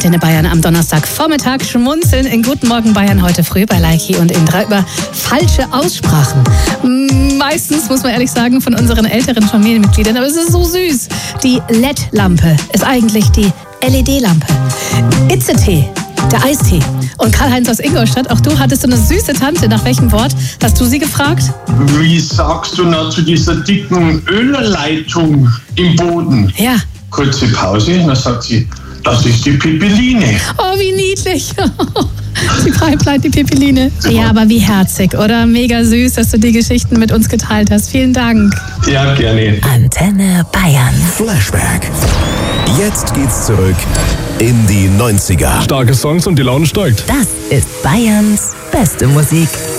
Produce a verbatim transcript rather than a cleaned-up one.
Antenne Bayern am Donnerstagvormittag. Schmunzeln in Guten Morgen Bayern heute früh bei Leiki und Indra über falsche Aussprachen. Meistens, muss man ehrlich sagen, von unseren älteren Familienmitgliedern. Aber es ist so süß. Die L E D-Lampe ist eigentlich die L E D-Lampe. Itze-Tee, der Eistee. Und Karl-Heinz aus Ingolstadt, auch du hattest so eine süße Tante. Nach welchem Wort hast du sie gefragt? Wie sagst du noch zu dieser dicken Ölleitung im Boden? Ja. Kurze Pause, dann sagt sie, das ist die Pipeline. Oh, wie niedlich. Die Pipeline, die Pipeline. Ja, aber wie herzig, oder? Mega süß, dass du die Geschichten mit uns geteilt hast. Vielen Dank. Ja, gerne. Antenne Bayern. Flashback. Jetzt geht's zurück in die neunziger. Starke Songs und die Laune steigt. Das ist Bayerns beste Musik.